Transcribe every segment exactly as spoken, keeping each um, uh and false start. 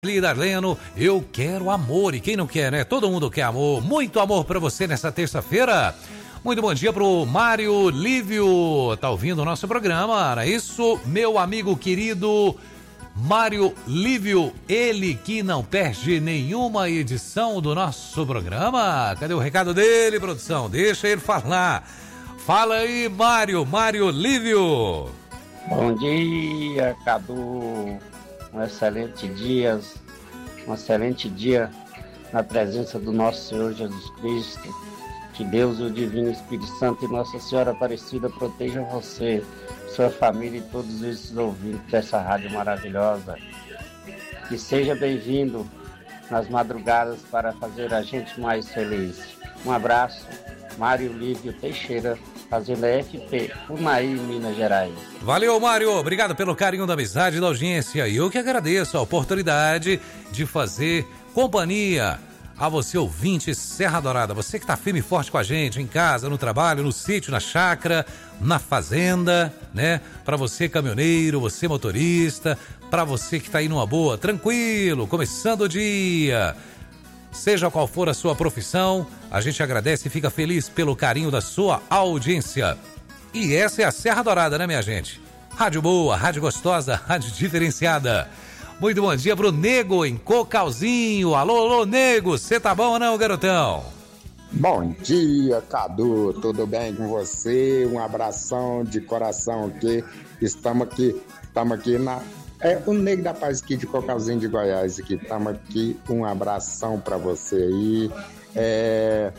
Darleno, eu quero amor. E quem não quer, né? Todo mundo quer amor. Muito amor pra você nessa terça-feira. Muito bom dia pro Mário Lívio. Tá ouvindo o nosso programa, não é isso? Meu amigo querido Mário Lívio, ele que não perde nenhuma edição do nosso programa. Cadê o recado dele, produção? Deixa ele falar. Fala aí, Mário, Mário Lívio. Bom dia, Cadu. Um excelente dia, um excelente dia na presença do nosso Senhor Jesus Cristo. Que Deus, o Divino Espírito Santo e Nossa Senhora Aparecida protejam você, sua família e todos esses ouvintes dessa rádio maravilhosa. Que seja bem-vindo nas madrugadas para fazer a gente mais feliz. Um abraço, Mário Lívio Teixeira, Fazenda F P, Unaí, Minas Gerais. Valeu, Mário. Obrigado pelo carinho da amizade e da audiência. E eu que agradeço a oportunidade de fazer companhia a você, ouvinte Serra Dourada. Você que está firme e forte com a gente, em casa, no trabalho, no sítio, na chácara, na fazenda, né? Para você, caminhoneiro, você, motorista, para você que está aí numa boa, tranquilo, começando o dia. Seja qual for a sua profissão, a gente agradece e fica feliz pelo carinho da sua audiência. E essa é a Serra Dourada, né, minha gente? Rádio boa, rádio gostosa, rádio diferenciada. Muito bom dia pro Nego em Cocalzinho. Alô, alô, Nego, você tá bom ou não, garotão? Bom dia, Cadu, tudo bem com você? Um abração de coração aqui. Estamos aqui, estamos aqui na... É o Nego da Paz aqui de Cocalzinho de Goiás aqui. Estamos aqui, um abração para você aí. É...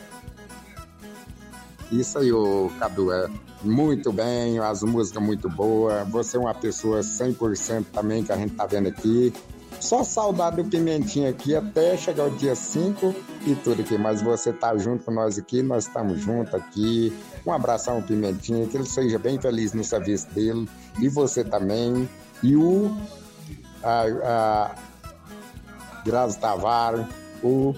Isso aí, ô, Cadu, é muito bem, as músicas muito boas. Você é uma pessoa cem por cento também que a gente tá vendo aqui. Só saudade do Pimentinha aqui até chegar o dia cinco e tudo aqui. Mas você tá junto com nós aqui, nós estamos juntos aqui. Um abração ao Pimentinha, que ele seja bem feliz no serviço dele. E você também. E o a, a Grazi Tavares, o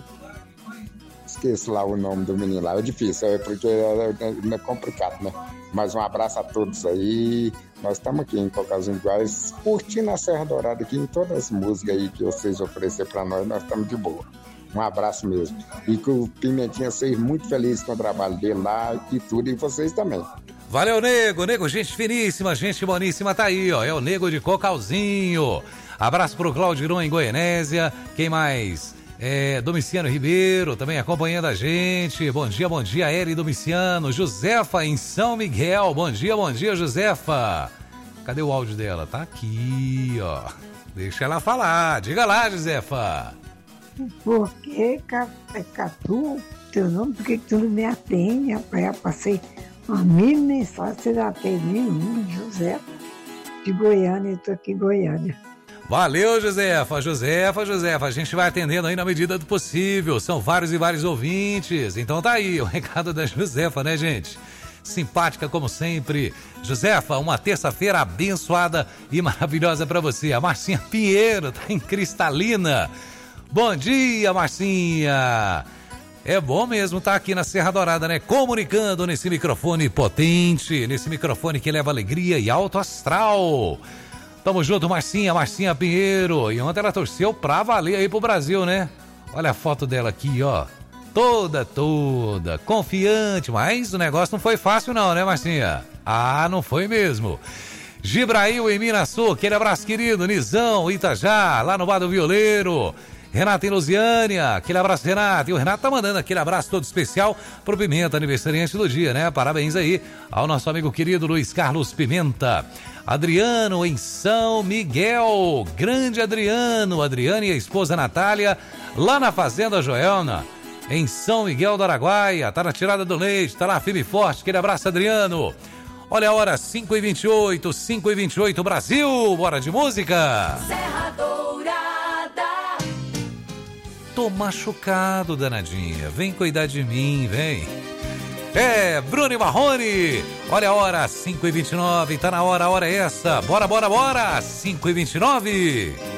esqueço lá o nome do menino lá, é difícil, é porque é, é, é complicado, né? Mas um abraço a todos aí. Nós estamos aqui em Cocalzinho de Goiás, curtindo a Serra Dourada aqui, em todas as músicas aí que vocês ofereceram para nós, nós estamos de boa. Um abraço mesmo. E que o Pimentinha seja muito feliz com o trabalho dele lá e tudo, e vocês também. Valeu, Nego, Nego, gente finíssima, gente boníssima, tá aí, ó, é o Nego de Cocalzinho. Abraço pro Claudirão em Goianésia, quem mais? É, Domiciano Ribeiro, também acompanhando a gente, bom dia, bom dia, Eri Domiciano, Josefa em São Miguel, bom dia, bom dia, Josefa. Cadê o áudio dela? Tá aqui, ó, deixa ela falar, diga lá, Josefa. Por que, Catu, teu nome, por que tu não me atende, rapaz? Eu passei uma mil mensagens, você não atende nenhum, José, de Goiânia, eu tô aqui em Goiânia. Valeu, Josefa, Josefa, Josefa, a gente vai atendendo aí na medida do possível, são vários e vários ouvintes, então tá aí o recado da Josefa, né, gente? Simpática como sempre. Josefa, uma terça-feira abençoada e maravilhosa pra você. A Marcinha Pinheiro tá em Cristalina. Bom dia, Marcinha. É bom mesmo estar aqui na Serra Dourada, né? Comunicando nesse microfone potente, nesse microfone que leva alegria e alto astral. Tamo junto, Marcinha, Marcinha Pinheiro. E ontem ela torceu pra valer aí pro Brasil, né? Olha a foto dela aqui, ó. Toda, toda, confiante. Mas o negócio não foi fácil não, né, Marcinha? Ah, não foi mesmo. Gibrail em Minaçu, aquele abraço querido. Nizão, Itajá, lá no Bar do Violeiro. Renata em Lusiânia, aquele abraço, Renata. E o Renato tá mandando aquele abraço todo especial pro Pimenta, aniversariante do dia, né? Parabéns aí ao nosso amigo querido Luiz Carlos Pimenta. Adriano em São Miguel, grande Adriano, Adriano e a esposa Natália, lá na Fazenda Joelna, em São Miguel do Araguaia, tá na tirada do leite, tá lá firme e forte, aquele abraço, Adriano. Olha a hora, cinco e vinte e oito, cinco e vinte e oito, Brasil, bora de música. Serra Dourada. Tô machucado, danadinha, vem cuidar de mim, vem. É, Bruno e Marrone, olha a hora, cinco e vinte e nove, tá na hora, a hora é essa, bora, bora, bora, cinco e vinte e nove.